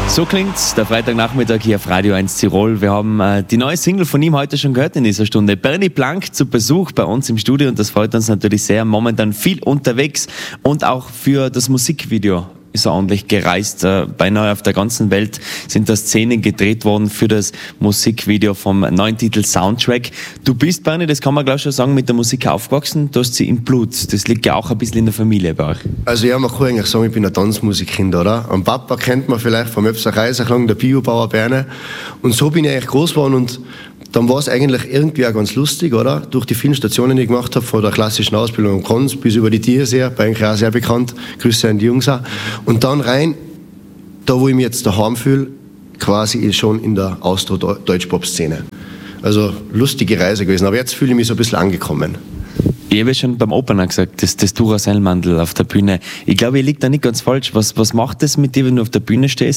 So klingt's, der Freitagnachmittag hier auf Radio 1 Tirol. Wir haben die neue Single von ihm heute schon gehört in dieser Stunde. Bernie Blank zu Besuch bei uns im Studio und das freut uns natürlich sehr. Momentan viel unterwegs und auch für das Musikvideo ist er ordentlich gereist. Beinahe auf der ganzen Welt sind da Szenen gedreht worden für das Musikvideo vom neuen Titel Soundtrack. Du bist, Bernie, das kann man gleich schon sagen, mit der Musik aufgewachsen. Du hast sie im Blut. Das liegt ja auch ein bisschen in der Familie bei euch. Also ja, man kann eigentlich sagen, ich bin ein Tanzmusikkind, oder? Am Papa kennt man vielleicht vom Öpser Reiserklang, der Biobauer Berne. Und so bin ich eigentlich groß geworden und dann war es eigentlich irgendwie auch ganz lustig, oder? Durch die vielen Stationen, die ich gemacht habe, von der klassischen Ausbildung am Konz bis über die Tierseher, bei eigentlich auch sehr bekannt. Grüße an die Jungs auch. Und dann rein, da wo ich mich jetzt daheim fühle, quasi schon in der Austro-Deutsch-Pop-Szene. Also lustige Reise gewesen, aber jetzt fühle ich mich so ein bisschen angekommen. Ich habe ja schon beim Opener gesagt, das Duracell-Mandel auf der Bühne. Ich glaube, ihr liegt da nicht ganz falsch. Was macht das mit dir, wenn du auf der Bühne stehst?